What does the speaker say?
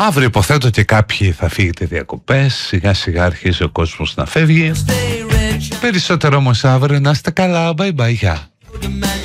Αύριο υποθέτω και κάποιοι θα φύγετε διακοπές. Σιγά σιγά αρχίζει ο κόσμος να φεύγει. Περισσότερο όμως αύριο. Να είστε καλά. Bye bye. Γεια.